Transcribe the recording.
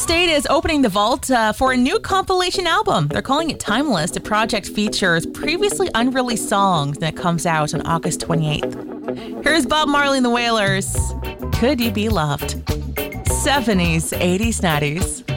State is opening the vault for a new compilation album. They're calling it Timeless. The project features previously unreleased songs that comes out on August 28th. Here's Bob Marley and the Wailers. Could You Be Loved? 70s, 80s, 90s.